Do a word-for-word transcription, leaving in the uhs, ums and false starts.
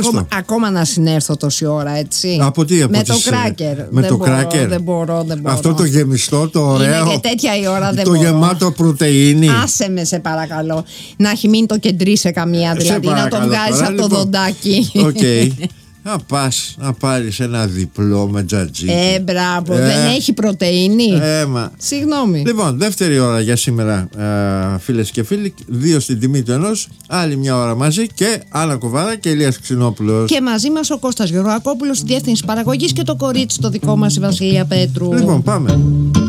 ακόμα, ακόμα να συνέρθω τόση ώρα, έτσι. Από τι, από με τις, το κράκερ. Με δεν το μπορώ, κράκερ. Δεν μπορώ, δεν μπορώ. Αυτό το γεμιστό, το ωραίο. Είναι και τέτοια η ώρα, δεν το μπορώ. γεμάτο πρωτεΐνη. Άσε με, σε παρακαλώ. Να έχει μείνει το κεντρί σε καμία, δηλαδή να το βγάλεις από το λοιπόν, δοντάκι. Οκ. Okay. Να πας να πάρεις ένα διπλό με τζατζίκι. Ε, μπράβο, ε, δεν έχει πρωτεΐνη. Ε, μα. Συγγνώμη. Λοιπόν, δεύτερη ώρα για σήμερα, ε, φίλες και φίλοι. Δύο στην τιμή του ενός. Άλλη μια ώρα μαζί και Άννα Κοβάρα και Ηλίας Ξινόπουλος. Και μαζί μας ο Κώστας Γεωργακόπουλος στη διεύθυνση παραγωγής και το κορίτσι το δικό μας η Βασιλεία Πέτρου. Λοιπόν, πάμε.